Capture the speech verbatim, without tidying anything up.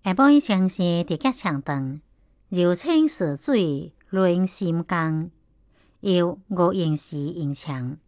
下晡相生伫脚唱饭，柔清似水润心间。由吴应时演唱。